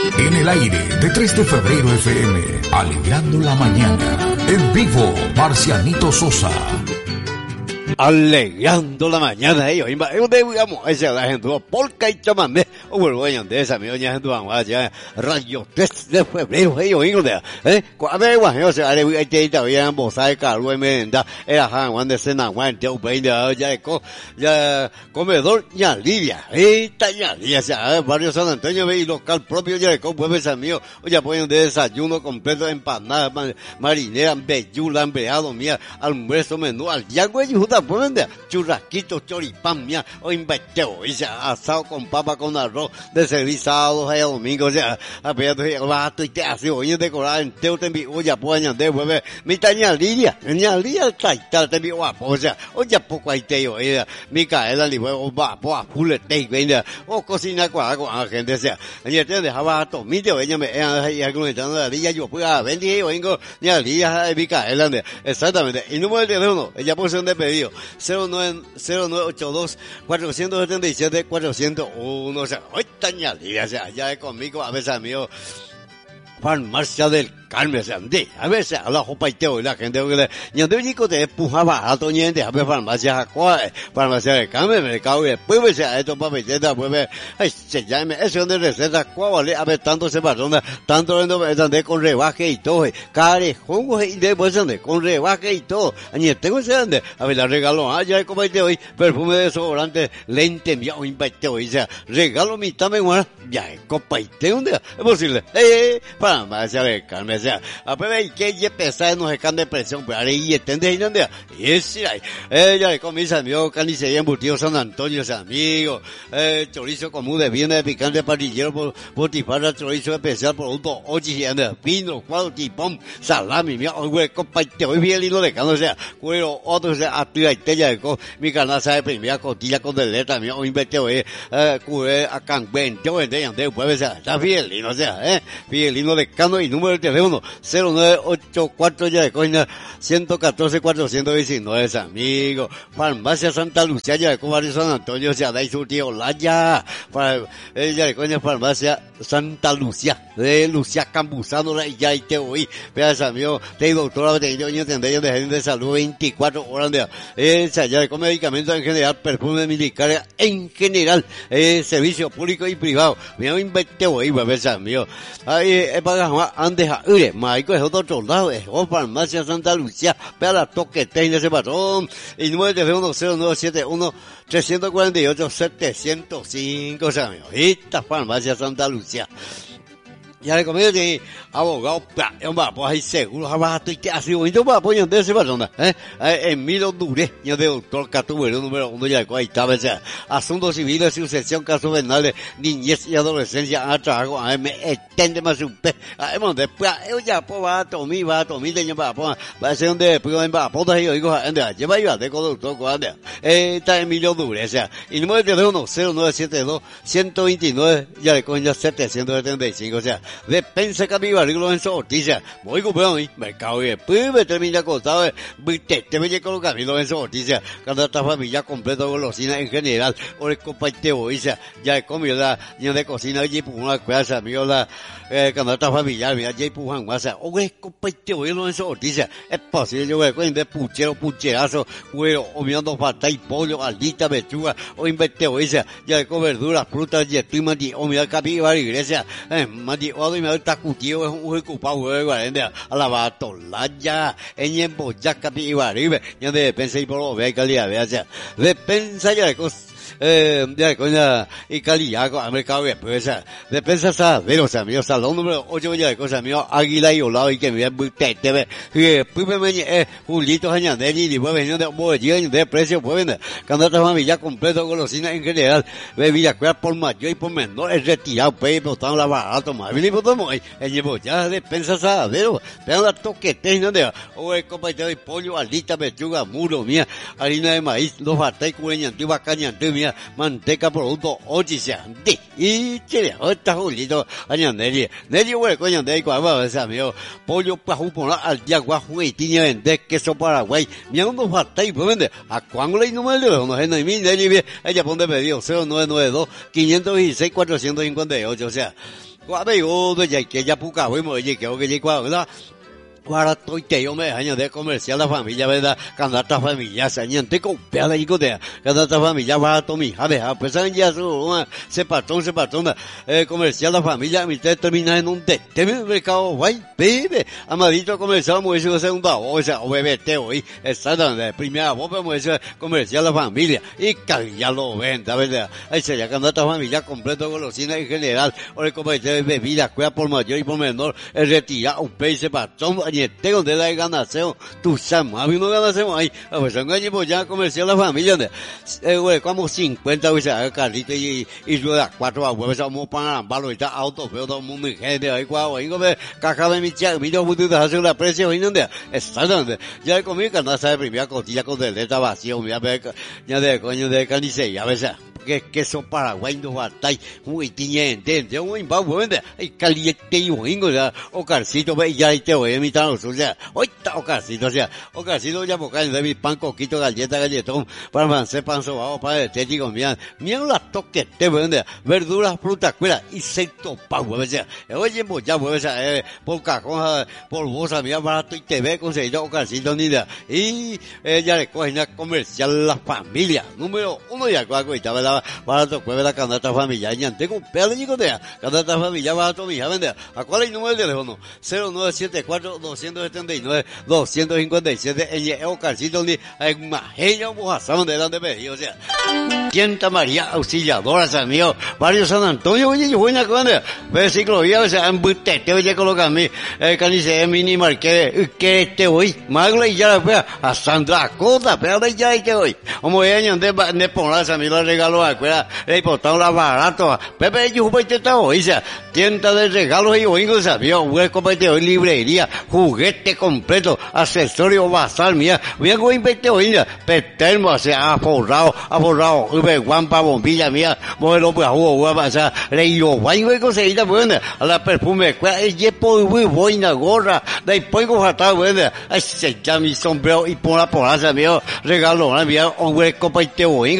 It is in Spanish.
En el aire de 3 de febrero FM, alegrando la mañana. En vivo, Marcianito Sosa. Alegrando la mañana, ellos, digamos, esa la gente, polka y chamamé, o vuelvo a de esa, mi doña gente, ya, radio 3 de febrero, ellos, a ver, o sea, hay que todavía en Bosai, Carlos, era Juan de Sena, Juan, Teo, ya, comedor, ya, Lidia, ya, Lidia, ya, barrio San Antonio, y local propio, ya, pueblos amigos, ya ponen de desayuno completo, empanada, marinera, bellula, empleado, mía, almuerzo, menú, al yango, y pueden de churrasquitos, choripán, mía, o inventeo, ya, asado con papa con arroz, de servir sábados y domingos, ya, apenas el vato y te hace hoy decorar en teo te envío, ya pueden añadir, vuelve, mi taña lidia, taita, te envío guapo, ya, o ya poco hay teo, Micaela, li huevo, va, full te venga, o cocina con la gente, sea, y te dejaba a tomito, ella me, y argumentando la lidia, yo puedo vender, yo vengo, ni a lidia, Micaela, exactamente, y número de teléfono, ella puso un pedido, 0982-477-401, o sea, hoy taña lidia, o sea, ya es conmigo, a veces amigo, Farmacia del Carmen, a veces a la jopa y teo y la gente que le chico te empujaba a toñente a ver farmacia del Carmen, mercado y después esto para receta, pues se llame, eso de receta, cuál a ver tanto se perdona, tanto de con rebaje y todo, carejón y después con rebaje y todo, ni tengo ese ande, a ver la regalo, ya como y hoy, perfume de desodorante, lente mío, inviteo y sea, regalo mitad me guarda, ya copa y teo, es posible, farmacia del Carmen. O sea, a ver, que ya pesar no se can de presión, pero ahora y entende y no anda. Y es ella con mis amigos, carnicería embutido San Antonio, amigos, chorizo común de viene de picante parrillero, botifarra, chorizo especial, producto, ochi, pino, cuadro, tipón, salami, mi güey, compa, te voy bien lindo de cano, o sea, cuero, otro, o sea, activa y tella de mi canasta de primera costilla con deleta, mi invertido, cure, acá, ven, te voy a entender, pues, o sea, está bien lindo, o sea, bien lindo de cano y número de teléfono 0984 ya de coña 114-419, amigo. Farmacia Santa Lucía ya de barrio San Antonio, se da y su tío Laya. Ya de coña Farmacia Santa Lucía, de Lucía Campuzano, ya y te oí. Veas, amigo, te doctora, te doña tendencia de gente de salud 24 horas de ya de con medicamentos en general, perfumes militares en general, servicio público y privado. Mira, invente hoy, veas, amigo. Ahí, para antes Maico es otro lado, es Farmacia Santa Lucía, para la toquete en ese patrón, y número de teléfono 0971-348-705, o sea, amigo, esta Farmacia Santa Lucía. Ya le comento que abogado, pues hay seguro, abajo y que así bonito para apoyar de ese persona, Emilio Duré, ya de doctor Catubero, número 1, ya ahí está, o sea, asuntos civiles, sucesión, casos penales, niñez y adolescencia, a trabajo, me extiende más usted, después, ya, pues va a tomar, va a ser donde, después, va a poder, yo digo, lleva yo a de doctor, está Emilio Duré, o sea, y número de teléfono 0972-129, ya le coño 775, o sea, Despensa Capibari Lorenzo Ortiz, voy comprando y mercado y después me termina acostado, te me llega con Camilo Lorenzo Ortiz, cuando esta familia completa golosina en general, o el compañero ya he comido la niña de cocina y pues una cosa, amigo, cuando esta familia, mira, ya empujan más, o el compañero Lorenzo Ortiz, es posible, yo voy a de pucherazo, cuero, o mirando falta y pollo, aldita, pechuga, o inventeo, ya con verduras, frutas, y estoy mandi, o mira Capibari Iglesia, mandi, o y me está cuchillo es un ocupado de guardia a la batolaya en emboya Capibari ya de despensa y por lo ve calidad vea despensa ya de cosas ya coña y calidad con mercado después despensa saberos amigos salón número 8 ya de cosas amigos Águila y Olado y que me ve después me Julito Añanelli y después venía de bolsillo de precio pues vender cuando otra familia completo golosina en general ve Villacuera por mayor y por menor es retirado pues botando la barato más bien y botamos el llevo ya despensa saberos pero la toquete no de o el compañero de pollo aldita pechuga muro mía harina de maíz los batai cueñantú bacañantú mía manteca producto ochiciante y chile esta Julito Añanelli Nelly güey coño de cuava ese amigo pollo pajú por al día guajo y tiña vender queso Paraguay mira unos batai pues vende a cuánto le número de los no es mi Nelly ella pone pedido 0992 516 458 o sea 我没有的ya puca voy mo que ¿verdad? Para tôi te me año de comercial la familia verdad cada ta familia se niente con pela y cotea cada ta familia va a tomar a pues ya se patrón comercial la familia mi te termina en un te mercado guay bebe amadito comercial mo eso segunda o sea o bebé te hoy está donde primera voz mo eso comercial la familia y ya lo venda verdad ahí se ya cada ta familia completo golosina en general o el comercial de bebida cuida por mayor y por menor el retira un pez patrón tengo de la ganación, tú sabes, a mí no ganamos ahí, a ver, son años ya comercial la familia, güey, como 50, o sea, carrito y rueda 4 abuelos, vamos para ambalo y está auto, pero todo el mundo gente ahí, guau, ahí come, caja de mi chica, mira, puto, de hacer la precio, y no de, está donde, ya comí canasta de primera costilla con deleta vacío, mira, ya de coño de carnicera, a veces. Que queso paraguay no batai muy tiñente yo muy va bueno ay caliente y bueno ya o carcito ve ya te voy a invitar o sea hoy está o carcito ya boca de mi pan coquito galletón para hacer pan sobao para estético mira la toque te vende verduras frutas cuela y secto pa o sea oye ya o sea por cajón por bolsa mira barato y te ve conseguido o carcito ni de y ella le coge una comercial la familia número 1 ya cuacuita ¿verdad? Barato cueve la canasta familiar ñante con pelo y cotea canasta familiar barato mija vende a cuál es el número de teléfono 0974 279 257 el carcito ni en majeño mojazón de donde me o sea Tienta María Auxiliadora San mío barrio San Antonio oye yo buena con versículo o sea en butete oye coloca mi canice mini marque que te voy magla y ya la a Sandra Cota pero ya te voy como año de poner a mí los regalos acuerda le portado la barato Pepe yo voy te está hoy sea tienda de regalos y oigo sabía hueco para hoy librería juguete completo accesorio basal mía voy a invertir hoy petermo o sea aforrado guampa bombilla mía modelo pues jugo pasar leído guay conseguida buena a la perfume el yepo muy buena gorra después con jata buena ay se llama mi sombrero y por la porraza mío regalo mía un hueco para hoy